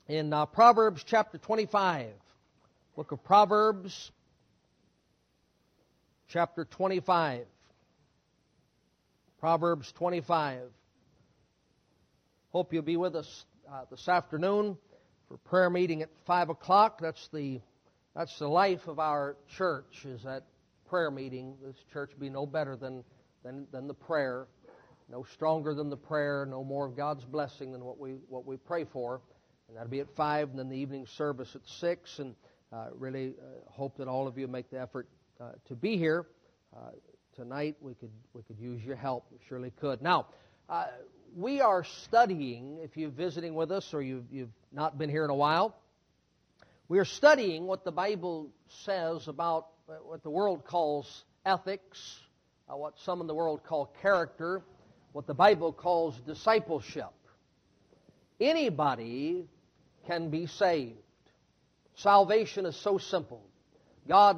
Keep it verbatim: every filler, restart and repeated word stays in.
in uh, Proverbs chapter twenty-five. Book of Proverbs, chapter twenty-five. Proverbs twenty-five. Hope you'll be with us uh, this afternoon for prayer meeting at five o'clock. That's the that's the life of our church, is that prayer meeting. This church be no better than, than, than the prayer, no stronger than the prayer, no more of God's blessing than what we what we pray for. And that'll be at five, and then the evening service at six. And uh, really uh, hope that all of you make the effort uh, to be here. Uh, tonight we could we could use your help. We surely could. Now, uh, we are studying, if you're visiting with us or you've, you've not been here in a while, we are studying what the Bible says about what the world calls ethics, uh, what some in the world call character, what the Bible calls discipleship. Anybody can be saved. Salvation is so simple. God